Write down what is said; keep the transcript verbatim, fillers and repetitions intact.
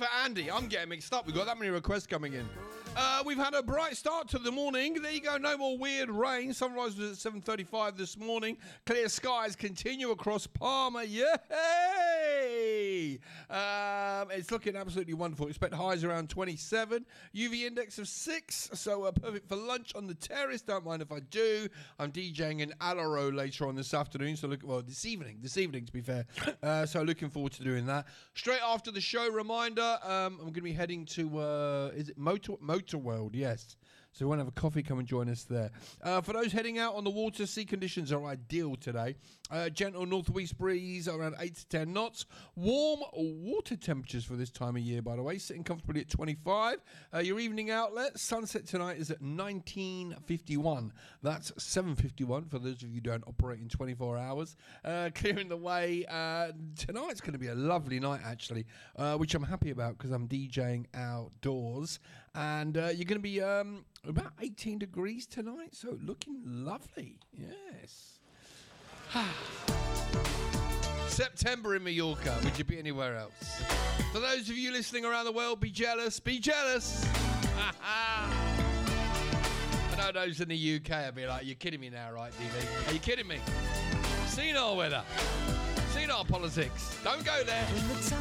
for Andy. I'm getting mixed up. We've got that many requests coming in. Uh, we've had a bright start to the morning. There you go. No more weird rain. Sunrise was at seven thirty-five this morning. Clear skies continue across Palmer. Yay! Um, it's looking absolutely wonderful. Expect highs around twenty-seven. U V index of six. So uh, perfect for lunch on the terrace. Don't mind if I do. I'm DJing in Alaro later on this afternoon. So look, well, this evening. This evening, to be fair. Uh, so looking forward to doing that. Straight after the show, reminder, um, I'm going to be heading to, uh, is it Motor, Motor World? Yes. So we want to have a coffee, come and join us there. Uh, for those heading out on the water, sea conditions are ideal today. Uh, gentle northwest breeze around eight to ten knots. Warm water temperatures for this time of year, by the way, sitting comfortably at twenty-five. Uh, your evening outlet, sunset tonight is at nineteen fifty-one. That's seven fifty-one for those of you who don't operate in twenty-four hours. Uh, clearing the way. Uh, tonight's going to be a lovely night, actually, uh, which I'm happy about because I'm DJing outdoors. And uh, you're going to be... Um, about eighteen degrees tonight, so looking lovely. Yes. September in Mallorca. Would you be anywhere else? For those of you listening around the world, be jealous. Be jealous. I know those in the U K, I'll be like, you're kidding me now, right, D V? Are you kidding me? Senile weather. Senile politics. Don't go there.